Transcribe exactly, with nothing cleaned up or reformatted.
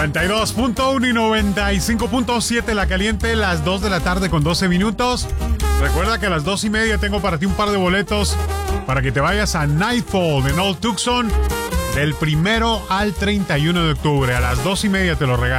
noventa y dos punto uno y noventa y cinco punto siete La Caliente, las dos de la tarde con doce minutos. Recuerda que a las dos y media tengo para ti un par de boletos para que te vayas a Nightfall en Old Tucson del primero al treinta y uno de octubre. A las dos y media te lo regalo.